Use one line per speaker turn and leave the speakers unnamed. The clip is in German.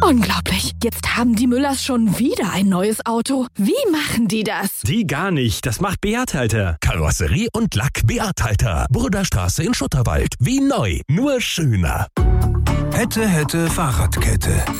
Unglaublich. Jetzt haben die Müllers schon wieder ein neues Auto. Wie machen die das?
Die gar nicht. Das macht Beat-Halter.
Karosserie und Lack Beat-Halter. Burgerstraße in Schutterwald. Wie neu, nur schöner.
Hätte, Fahrradkette.